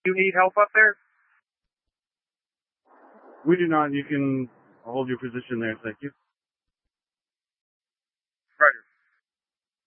You need help up there? We do not. You can hold your position there. Thank you.